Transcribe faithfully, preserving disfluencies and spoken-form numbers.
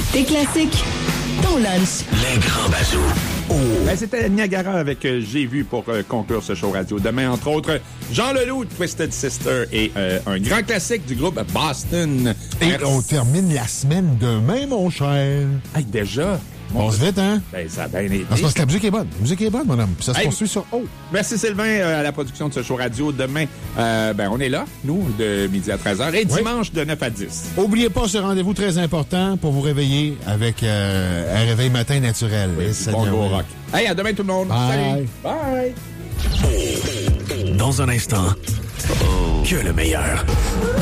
Tes classiques, ton lunch. Les grands bazous. Oh. Ben, c'était Niagara avec euh, J'ai vu pour euh, conclure ce show radio. Demain, entre autres, Jean Leloup, Twisted Sister et euh, un grand classique du groupe Boston. Et Merci. on termine la semaine demain, mon cher. Hey, déjà? On se vite, hein? Ben, ça a bien été. Non, c'est parce que la musique est bonne. La musique est bonne, mon homme. Puis ça se Hey, poursuit sur O. Merci Sylvain euh, à la production de ce show radio. Demain, euh, ben, on est là, nous, de midi à treize heures et Oui. dimanche de neuf à dix. Oubliez pas ce rendez-vous très important pour vous réveiller avec euh, un réveil matin naturel. Oui, Et bon ça go vient- rock. Hey, à demain tout le monde. Bye. Salut. Bye. Dans un instant, que le meilleur.